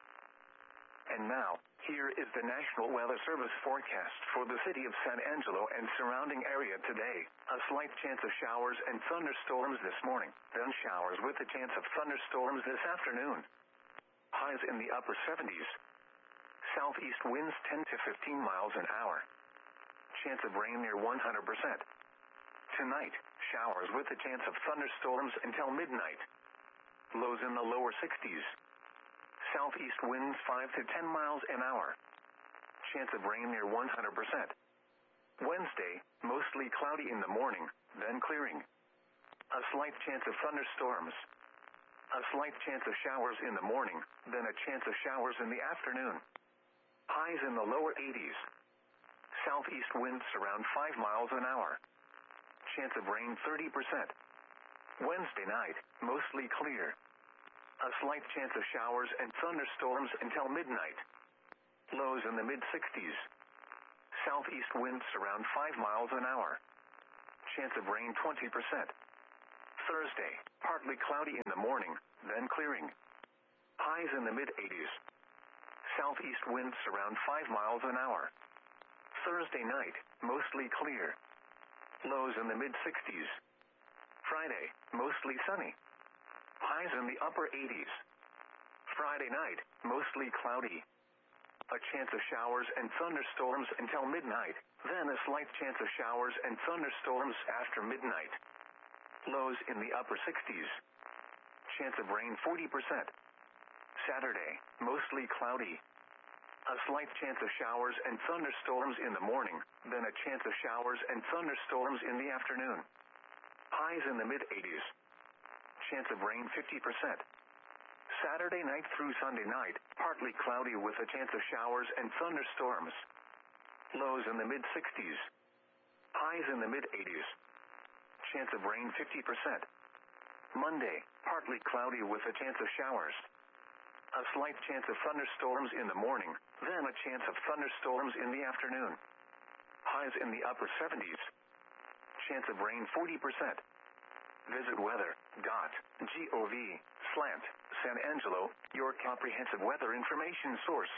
And now, here is the National Weather Service forecast for the city of San Angelo and surrounding area today. A slight chance of showers and thunderstorms this morning, then showers with a chance of thunderstorms this afternoon. Highs in the upper seventies. Southeast winds ten to fifteen miles an hour. Chance of rain near one hundred percent. Tonight, showers with a chance of thunderstorms until midnight. Lows in the lower sixties. Southeast winds five to ten miles an hour. Chance of rain near one hundred percent. Wednesday, mostly cloudy in the morning, then clearing. A slight chance of thunderstorms. A slight chance of showers in the morning, then a chance of showers in the afternoon. Highs in the lower eighties. Southeast winds around five miles an hour. Chance of rain thirty percent. Wednesday night, mostly clear. A slight chance of showers and thunderstorms until midnight. Lows in the mid sixties. Southeast winds around five miles an hour. Chance of rain twenty percent. Thursday, partly cloudy in the morning, then clearing. Highs in the mid eighties. Southeast winds around five miles an hour. Thursday night, mostly clear. Lows in the mid sixties. Friday, mostly sunny. Highs in the upper eighties. Friday night, mostly cloudy. A chance of showers and thunderstorms until midnight, then a slight chance of showers and thunderstorms after midnight. Lows in the upper sixties. Chance of rain forty percent. Saturday, mostly cloudy. A slight chance of showers and thunderstorms in the morning, then a chance of showers and thunderstorms in the afternoon. Highs in the mid eighties. Chance of rain fifty percent. Saturday night through Sunday night, partly cloudy with a chance of showers and thunderstorms. Lows in the mid sixties. Highs in the mid eighties. Chance of rain fifty percent. Monday, partly cloudy with a chance of showers. A slight chance of thunderstorms in the morning, then a chance of thunderstorms in the afternoon. Highs in the upper seventies. Chance of rain forty percent. Visit weather.gov slant San Angelo, your comprehensive weather information source.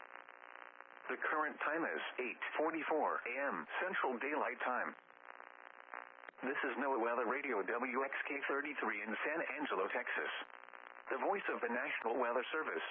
The current time is eight forty-four a m Central Daylight Time. This is NOAA Weather Radio W X K thirty-three in San Angelo, Texas. The voice of the National Weather Service.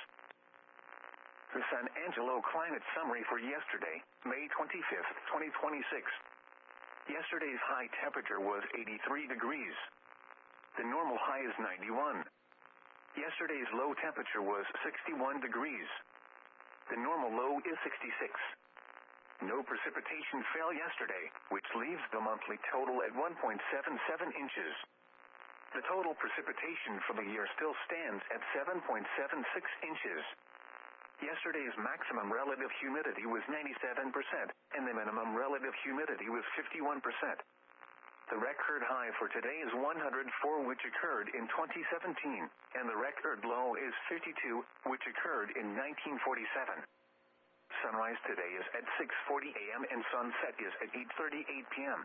The San Angelo climate summary for yesterday, May twenty-fifth, twenty twenty-six. Yesterday's high temperature was eighty-three degrees. The normal high is ninety-one. Yesterday's low temperature was sixty-one degrees. The normal low is sixty-six. No precipitation fell yesterday, which leaves the monthly total at one point seven seven inches. The total precipitation for the year still stands at seven point seven six inches. Yesterday's maximum relative humidity was ninety-seven percent, and the minimum relative humidity was fifty-one percent. The record high for today is one hundred four, which occurred in twenty seventeen, and the record low is fifty-two, which occurred in nineteen forty-seven. Sunrise today is at six forty a m and sunset is at eight thirty-eight p m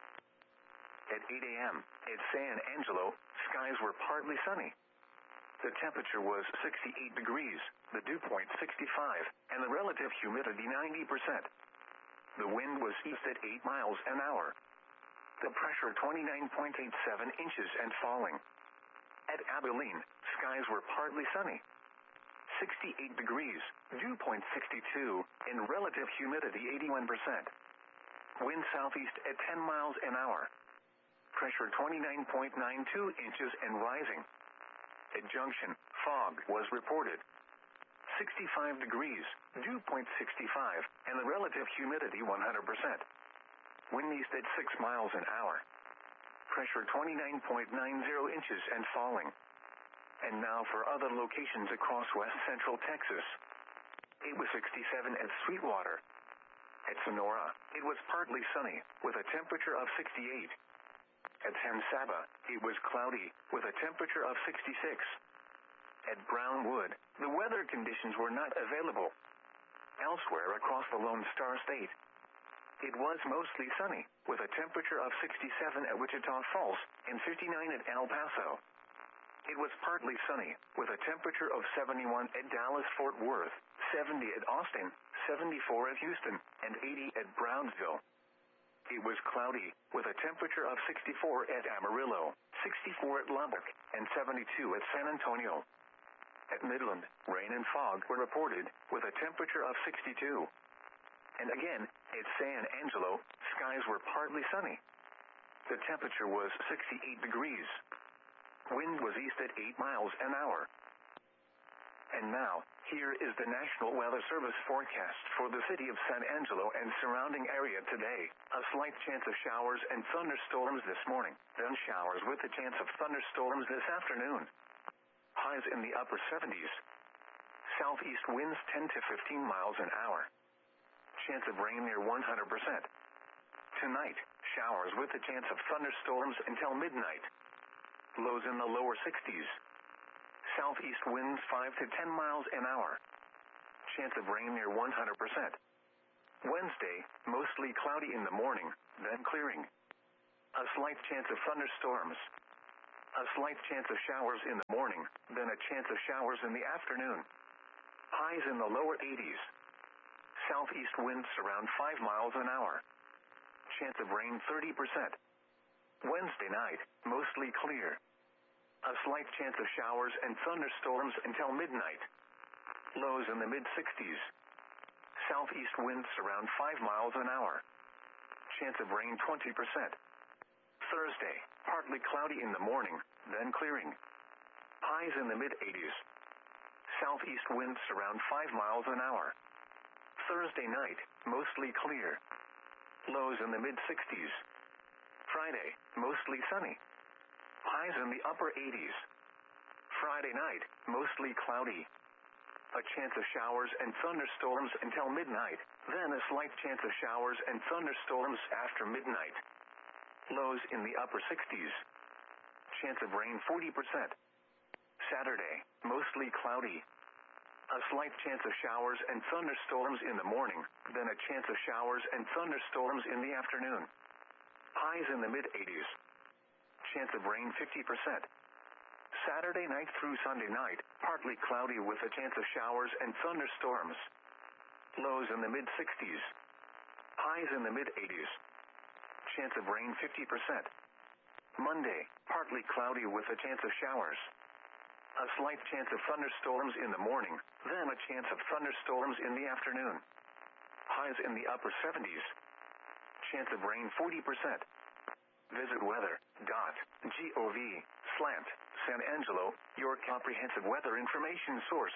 At eight a m at San Angelo, skies were partly sunny. The temperature was sixty-eight degrees, the dew point sixty-five, and the relative humidity ninety percent. The wind was east at eight miles an hour. The pressure twenty-nine point eight seven inches and falling. At Abilene, skies were partly sunny. sixty-eight degrees, dew point sixty-two, and relative humidity eighty-one percent. Wind southeast at ten miles an hour. Pressure twenty-nine point nine two inches and rising. At Junction, fog was reported. sixty-five degrees, dew point sixty-five, and the relative humidity one hundred percent. Wind east at six miles an hour. Pressure twenty-nine point nine zero inches and falling. And now for other locations across west central Texas. It was sixty-seven at Sweetwater. At Sonora, it was partly sunny, with a temperature of sixty-eight. At San Saba, it was cloudy, with a temperature of sixty-six. At Brownwood, the weather conditions were not available. Elsewhere across the Lone Star State, it was mostly sunny, with a temperature of sixty-seven at Wichita Falls and fifty-nine at El Paso. It was partly sunny, with a temperature of seventy-one at Dallas-Fort Worth, seventy at Austin, seventy-four at Houston, and eighty at Brownsville. It was cloudy, with a temperature of sixty-four at Amarillo, sixty-four at Lubbock, and seventy-two at San Antonio. At Midland, rain and fog were reported, with a temperature of sixty-two. And again, at San Angelo, skies were partly sunny. The temperature was sixty-eight degrees. Wind was east at eight miles an hour. And now, here is the National Weather Service forecast for the city of San Angelo and surrounding area today. A slight chance of showers and thunderstorms this morning, then showers with a chance of thunderstorms this afternoon. Highs in the upper seventies. Southeast winds ten to fifteen miles an hour. Chance of rain near one hundred percent. Tonight, showers with a chance of thunderstorms until midnight. Lows in the lower sixties. Southeast winds five to ten miles an hour. Chance of rain near one hundred percent. Wednesday, mostly cloudy in the morning, then clearing. A slight chance of thunderstorms. A slight chance of showers in the morning, then a chance of showers in the afternoon. Highs in the lower eighties. Southeast winds around five miles an hour. Chance of rain thirty percent. Wednesday night, mostly clear. A slight chance of showers and thunderstorms until midnight. Lows in the mid-sixties. Southeast winds around five miles an hour. Chance of rain twenty percent. Thursday, partly cloudy in the morning, then clearing. Highs in the mid-eighties. Southeast winds around five miles an hour. Thursday night, mostly clear. Lows in the mid-sixties. Friday, mostly sunny. Highs in the upper eighties. Friday night, mostly cloudy. A chance of showers and thunderstorms until midnight, then a slight chance of showers and thunderstorms after midnight. Lows in the upper sixties. Chance of rain forty percent. Saturday, mostly cloudy. A slight chance of showers and thunderstorms in the morning, then a chance of showers and thunderstorms in the afternoon. Highs in the mid-eighties. Chance of rain fifty percent. Saturday night through Sunday night, partly cloudy with a chance of showers and thunderstorms. Lows in the mid-sixties. Highs in the mid-eighties. Chance of rain fifty percent. Monday, partly cloudy with a chance of showers. A slight chance of thunderstorms in the morning, then a chance of thunderstorms in the afternoon. Highs in the upper seventies. Chance of rain forty percent. Visit weather dot gov slant San Angelo, your comprehensive weather information source.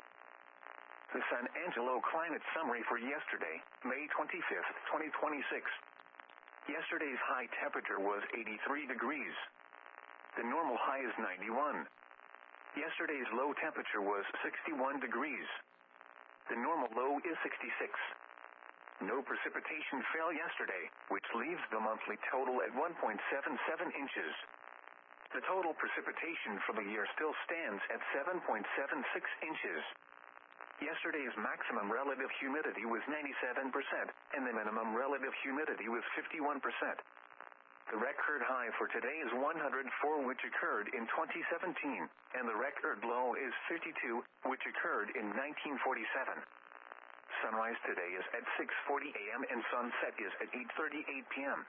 The San Angelo climate summary for yesterday, May twenty-fifth, twenty twenty-six. Yesterday's high temperature was eighty-three degrees. The normal high is ninety-one. Yesterday's low temperature was sixty-one degrees. The normal low is sixty-six. No precipitation fell yesterday, which leaves the monthly total at one point seven seven inches. The total precipitation for the year still stands at seven point seven six inches. Yesterday's maximum relative humidity was ninety-seven percent, and the minimum relative humidity was fifty-one percent. The record high for today is one hundred four, which occurred in twenty seventeen, and the record low is fifty-two, which occurred in nineteen forty-seven. Sunrise today is at six forty a m and sunset is at eight thirty-eight p m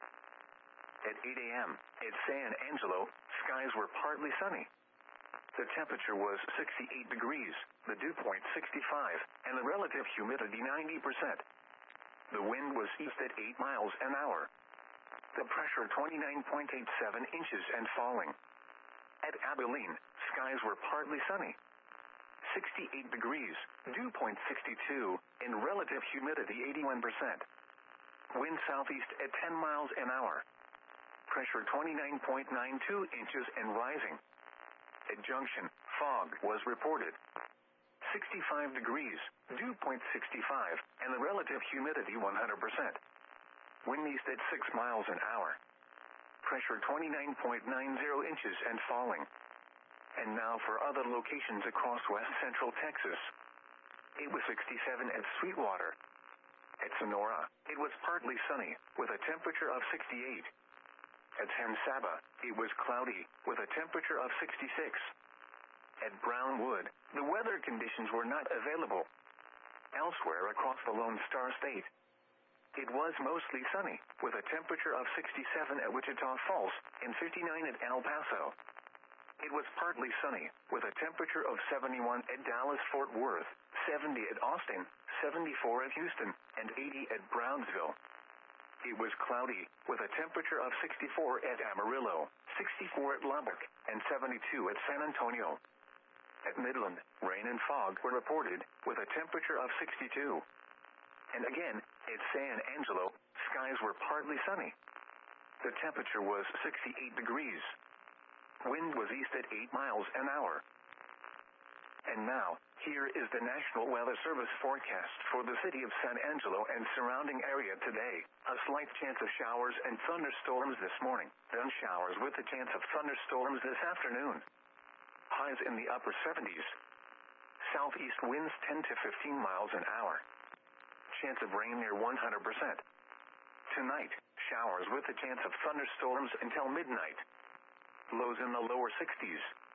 At eight a m at San Angelo, skies were partly sunny. The temperature was sixty-eight degrees, the dew point sixty-five, and the relative humidity ninety percent. The wind was east at eight miles an hour. The pressure twenty-nine point eight seven inches and falling. At Abilene, skies were partly sunny. sixty-eight degrees, dew point sixty-two, and relative humidity eighty-one percent. Wind southeast at ten miles an hour. Pressure twenty-nine point nine two inches and rising. At Junction, fog was reported. sixty-five degrees, dew point sixty-five, and the relative humidity one hundred percent. Wind east at six miles an hour. Pressure twenty-nine point nine zero inches and falling. And now for other locations across west central Texas. It was sixty-seven at Sweetwater. At Sonora, it was partly sunny, with a temperature of sixty-eight. At San Saba, it was cloudy, with a temperature of sixty-six. At Brownwood, the weather conditions were not available. Elsewhere across the Lone Star State, it was mostly sunny, with a temperature of sixty-seven at Wichita Falls, and fifty-nine at El Paso. It was partly sunny, with a temperature of seventy-one at Dallas-Fort Worth, seventy at Austin, seventy-four at Houston, and eighty at Brownsville. It was cloudy, with a temperature of sixty-four at Amarillo, sixty-four at Lubbock, and seventy-two at San Antonio. At Midland, rain and fog were reported, with a temperature of sixty-two. And again, at San Angelo, skies were partly sunny. The temperature was sixty-eight degrees. Wind was east at eight miles an hour. And now, here is the National Weather Service forecast for the city of San Angelo and surrounding area today. A slight chance of showers and thunderstorms this morning, then showers with a chance of thunderstorms this afternoon. Highs in the upper seventies. Southeast winds ten to fifteen miles an hour. Chance of rain near one hundred percent. Tonight, showers with a chance of thunderstorms until midnight. Lows in the lower sixties.